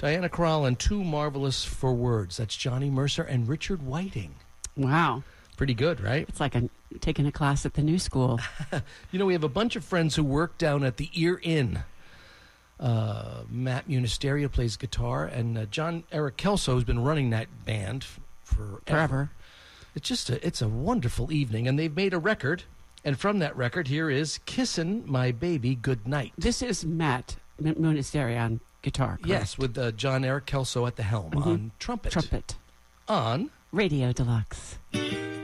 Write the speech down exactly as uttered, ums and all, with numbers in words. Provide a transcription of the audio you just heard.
Diana Krall and Too Marvelous for Words. That's Johnny Mercer and Richard Whiting. Wow. Pretty good, right? It's like a, taking a class at the new school. You know, we have a bunch of friends who work down at the Ear Inn. Uh, Matt Munisterio plays guitar, and uh, John Eric Kelso has been running that band f- forever. Forever. It's just a, it's a wonderful evening, and they've made a record. And from that record, here is Kissin' My Baby Goodnight. This is Matt M- Munisterio on guitar, correct? Yes, with uh, John Eric Kelso at the helm Mhm. on trumpet. Trumpet. On Radio Deluxe.